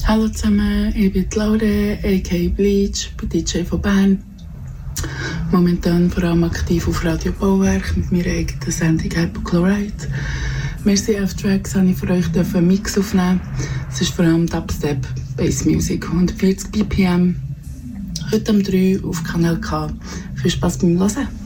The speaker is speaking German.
Hallo zusammen, ich bin Laure, a.k.a. Bleach, bin DJ von Bern. Momentan vor allem aktiv auf Radio Bauwerk mit meiner eigenen Sendung Hypochlorite. Merci F-Tracks, habe ich für euch einen Mix aufnehmen. Es ist vor allem Dubstep, Bass Music, 140 BPM. Heute um 3 auf Kanal K. Viel Spaß beim Hören.